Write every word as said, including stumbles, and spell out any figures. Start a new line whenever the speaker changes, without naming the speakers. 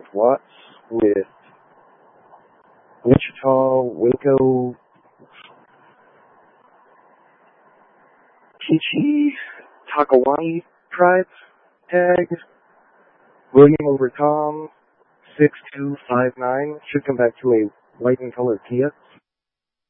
Watts with Wichita, Waco, Kichi, Takawani Tribe tag. William over Tom, six two five nine. Should come back to a white and colored Kia.